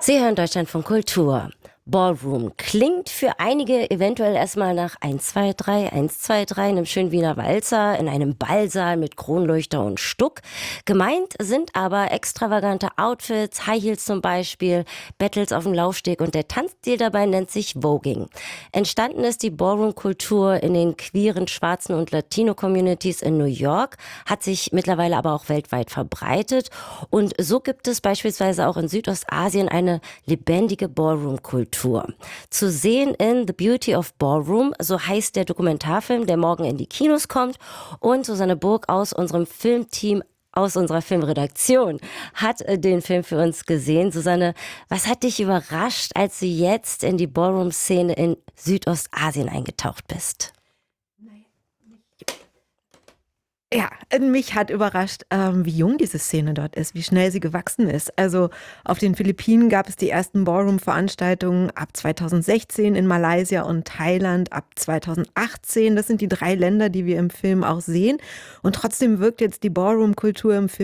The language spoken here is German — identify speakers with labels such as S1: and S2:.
S1: Sie hören Deutschlandfunk Kultur. Ballroom klingt für einige eventuell erstmal nach 1, 2, 3, 1, 2, 3, einem schönen Wiener Walzer in einem Ballsaal mit Kronleuchter und Stuck. Gemeint sind aber extravagante Outfits, High Heels zum Beispiel, Battles auf dem Laufsteg und der Tanzstil dabei nennt sich Voguing. Entstanden ist die Ballroom-Kultur in den queeren, schwarzen und Latino-Communities in New York, hat sich mittlerweile aber auch weltweit verbreitet und so gibt es beispielsweise auch in Südostasien eine lebendige Ballroom-Kultur. Zu sehen in The Beauty of Ballroom, so heißt der Dokumentarfilm, der morgen in die Kinos kommt. Und Susanne Burg aus unserem Filmteam, aus unserer Filmredaktion, hat den Film für uns gesehen. Susanne, was hat dich überrascht, als du jetzt in die Ballroom-Szene in Südostasien eingetaucht bist?
S2: Ja, mich hat überrascht, wie jung diese Szene dort ist, wie schnell sie gewachsen ist. Also auf den Philippinen gab es die ersten Ballroom-Veranstaltungen ab 2016, in Malaysia und Thailand ab 2018. Das sind die 3 Länder, die wir im Film auch sehen. Und trotzdem wirkt jetzt die Ballroom-Kultur im Film